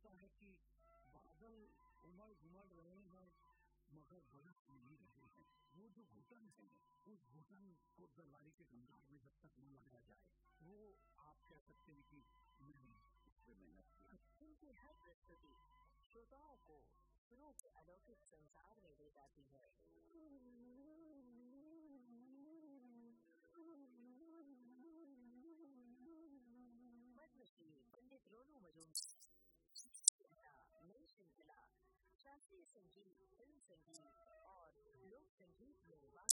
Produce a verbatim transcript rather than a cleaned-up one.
लगता है कि बादल उमड़ घुमड़ रहे हैं मगर बरस नहीं रहे हैं। वो जो घुटन है उस घुटन को दरबारी के गंगार में जब तक न लगाया जाए वो आप कह सकते हैं कि मैंने उससे मेहनत किया। उनकी हर प्रस्तुति श्रोताओं को सुरों के अलौकिक संसार में ले जाती है। पद्मश्री पंडित रोनू मजूमदार नई श्रृंखला शास्त्रीय संगीत, फिल्म संगीत और लोक संगीत में